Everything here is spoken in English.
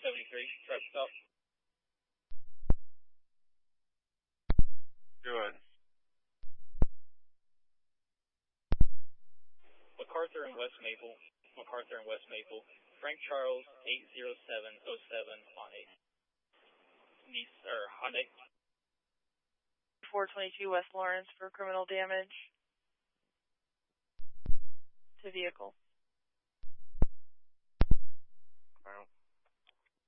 Truck stop. Good. MacArthur and West Maple. Frank Charles, 80707 on 8. Hyundai. 422 West Lawrence for criminal damage to vehicle. Wow.